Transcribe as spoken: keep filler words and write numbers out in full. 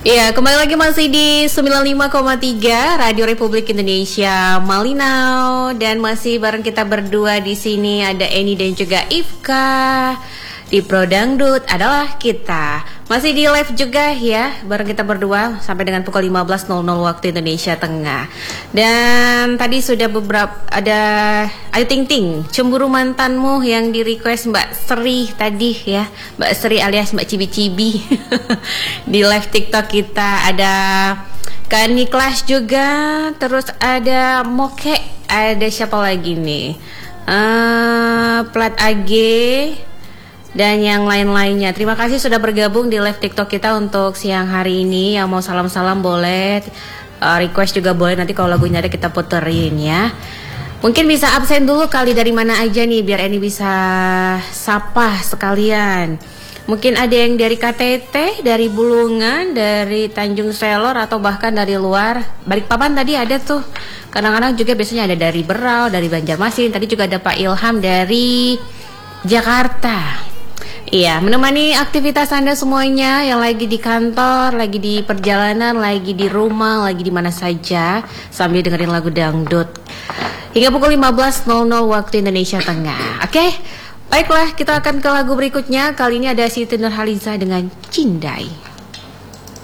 Iya, kembali lagi masih di sembilan puluh lima koma tiga Radio Republik Indonesia Malinau, dan masih bareng kita berdua di sini ada Eni dan juga Ifka. Di Pro Dangdut adalah kita. Masih di live juga ya, bareng kita berdua sampai dengan pukul lima belas waktu Indonesia Tengah. Dan tadi sudah beberapa ada Ayu Ting Ting, Cemburu Mantanmu, yang di request Mbak Sri tadi ya, Mbak Sri alias Mbak Cibi-Cibi. Di live TikTok kita ada Kak Niklas juga, terus ada Moke, ada siapa lagi nih? Uh, Plat A G dan yang lain-lainnya. Terima kasih sudah bergabung di live TikTok kita untuk siang hari ini. Yang mau salam-salam boleh, uh, request juga boleh. Nanti kalau lagunya ada kita puterin ya. Mungkin bisa absen dulu kali, dari mana aja nih, biar ini bisa sapa sekalian. Mungkin ada yang dari K T T, dari Bulungan, dari Tanjung Selor, atau bahkan dari luar. Balikpapan tadi ada tuh. Kadang-kadang juga biasanya ada dari Berau, dari Banjarmasin. Tadi juga ada Pak Ilham dari Jakarta. Iya, menemani aktivitas Anda semuanya yang lagi di kantor, lagi di perjalanan, lagi di rumah, lagi di mana saja, sambil dengerin lagu dangdut hingga pukul lima belas waktu Indonesia Tengah. Oke, baiklah, kita akan ke lagu berikutnya. Kali ini ada Siti Nurhaliza dengan Cindai.